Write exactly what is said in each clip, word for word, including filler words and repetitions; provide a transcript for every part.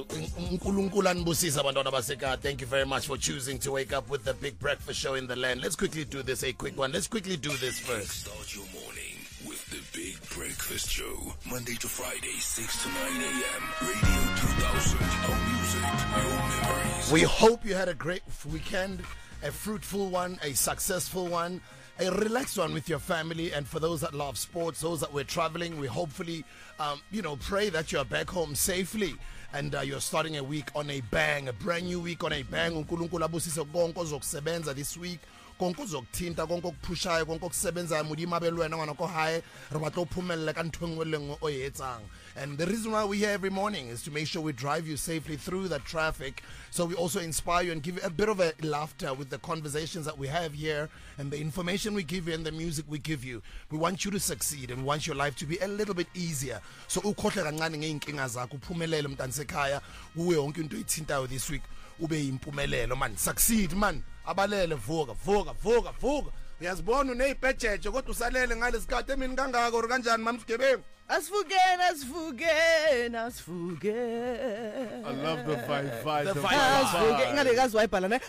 Thank you very much for choosing to wake up with the Big Breakfast Show in the land. Let's quickly do this, a quick one. Let's quickly do this first. Start your morning with the Big Breakfast Show, Monday to Friday, six to nine a.m. Radio two thousand, our music, your memories. We hope you had a great weekend, a fruitful one, a successful one, a relaxed one with your family. And for those that love sports, those that were traveling, we hopefully, um, you know, pray that you're back home safely. And uh, you're starting a week on a bang, a brand new week on a bang. uNkulunkulu abusise konke ozokusebenza this week, konke ozokuthinta, konke okuphushayo, konke okusebenzayo modimo abelwena ngwana ko hae re batla uphumelele ka ntho engwe le ngwe o e etsang. And the reason why we're here every morning is to make sure we drive you safely through the traffic, so we also inspire you and give you a bit of a laughter with the conversations that we have here and the information we give you and the music we give you. We want you to succeed and we want your life to be a little bit easier. So ukhohle kancane ngeinkinga zakho uphumelele mntansekhaya kuwe yonke into oyithintayo this week ube yimpumelelo man. Succeed man. Abalele vuka vuka vuka vuka. Uyazibona unezibhejeje kodwa usalele ngalesikhathi emini kangaka or kanjani mamsigebengu? Asifugeni, asifugeni, asifugeni. I love the vibe, vibe. The the vibe. vibe. Asifugeni, ngale kazi wayibhala ne.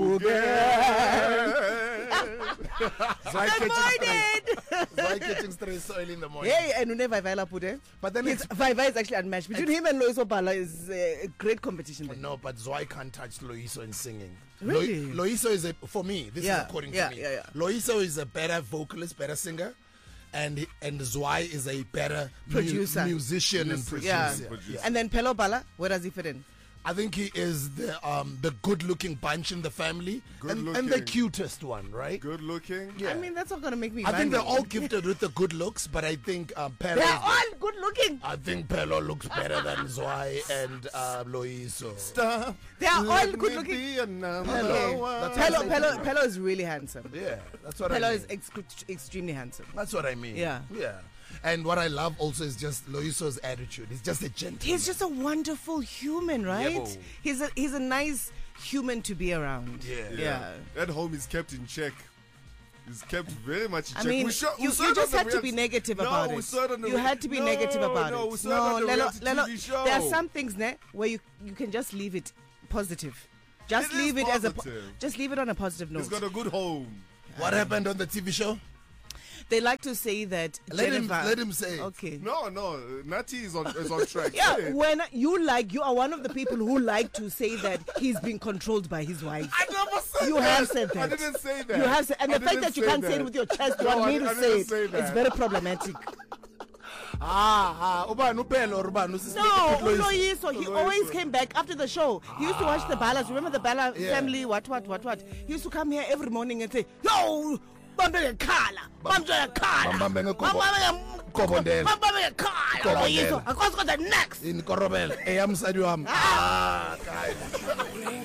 Asifugeni. Good morning. Why catching stress so early in the morning? Hey, and une Viva Pute. But then His it's Viva is actually unmatched. Between him and Loiso Bala is uh, a great competition. There. no, but Zwei can't touch Loiso in singing. Really? Lo- Loiso is a, for me, this Yeah, is according yeah, to me. yeah, yeah. Loiso is a better vocalist, better singer, and and Zwei is a better mu- Producer. musician and producer. Yeah. Yeah. And then Pelo Bala, where does he fit in? I think he is the um the good-looking bunch in the family, Good and, and the looking. cutest one, right? Good looking. Yeah. I mean, that's not going to make me I think they're money. all gifted with the good looks, but I think um, Pelo. They're all good looking. I think Pelo looks better than Zwei and uh, Loiso. Stop. They are all Let good me looking. be a number Hello. one. That's Pelo, what I Pelo, think. Pelo is really handsome. Yeah, that's what I Pelo mean. is ex- extremely handsome. That's what I mean. Yeah. Yeah. And what I love also is just Loiso's attitude. He's just a gentleman. He's just a wonderful human, right? Yeah, bo. he's a he's a nice human to be around. Yeah. Yeah. That home is kept in check. He's kept very much in I check. mean, We show- we you, saw you it just on had the to be reality- negative no, about we it. saw it on the You rea- had to be no, negative about no, it. we saw it on the Lelo, reality Lelo, T V show. there are some things ne, where you you can just leave it positive. Just It is leave it as a po- positive. just leave it on a positive note. He's got a good home. What happened on the T V show? They like to say that Let him Jennifer, let him say it. Okay. No, no. Nati is on is on track. Say Yeah, it. when you like, you are one of the people who like to say that he's being controlled by his wife. I never said You that. have said that. I didn't say that. You have said, and I the fact didn't that you say can't say it that. with your chest, you No, want me I- to I say didn't it. say that. It's very problematic. Ah, ah, ubani upelo or ubani usisi- No, Loiso. Uloyiso, he Uloyiso. always came back after the show. He used to watch the Balas. Remember the Bala Yeah. family? What, what, what, what? He used to come here every morning and say, "Yo, bambe ngekhala, bambe ngekhala, Bambambe ngekhobo- bambe Kobondela. bambe ngekhala." Kobondela. Uloyiso, akwazi kodwa next. In Korobel. Eyam sadi wami. Ah, guys.